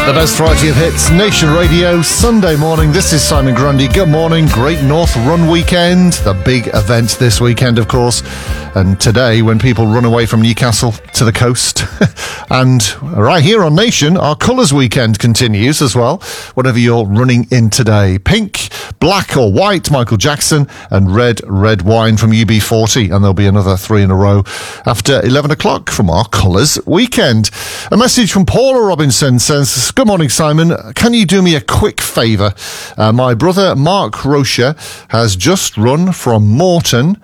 The best variety of hits, Nation Radio, Sunday morning. This is Simon Grundy. Good morning. Great North Run weekend. The big event this weekend, of course. And today, when people run away from Newcastle to the coast. And right here on Nation, our Colours weekend continues as well. Whatever you're running in today. Pink, black or white, Michael Jackson. And red wine from UB40. And there'll be another 3 in a row after 11 o'clock from our Colours weekend. A message from Paula Robinson says, good morning, Simon. Can you do me a quick favour? My brother, Mark Rocher, has just run from Morton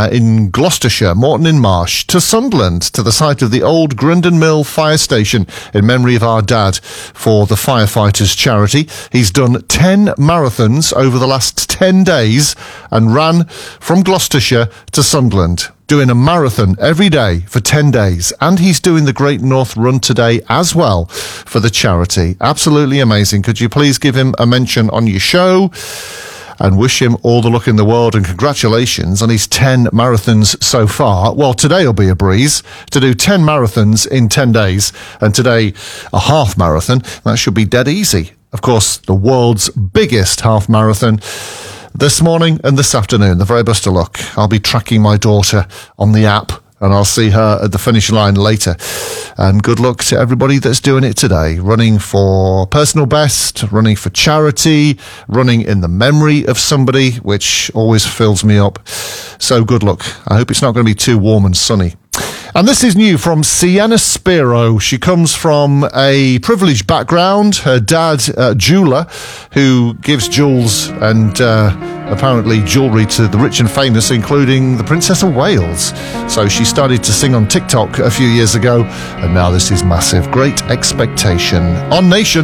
in Gloucestershire, Morton in Marsh, to Sunderland, to the site of the old Grindon Mill fire station in memory of our dad for the firefighters charity. He's done 10 marathons over the last 10 days and ran from Gloucestershire to Sunderland, doing a marathon every day for 10 days. And he's doing the Great North Run today as well for the charity. Absolutely amazing. Could you please give him a mention on your show and wish him all the luck in the world and congratulations on his 10 marathons so far. Well, today will be a breeze to do 10 marathons in 10 days. And today, a half marathon. That should be dead easy. Of course, the world's biggest half marathon this morning and this afternoon. The very best of luck. I'll be tracking my daughter on the app and I'll see her at the finish line later. And good luck to everybody that's doing it today. Running for personal best, running for charity, running in the memory of somebody, which always fills me up. So good luck. I hope it's not going to be too warm and sunny. And this is new from Sienna Spiro. She comes from a privileged background. Her dad, jeweller, who gives jewels and apparently jewellery to the rich and famous, including the Princess of Wales. So she started to sing on TikTok a few years ago, and now this is massive. Great Expectation on Nation.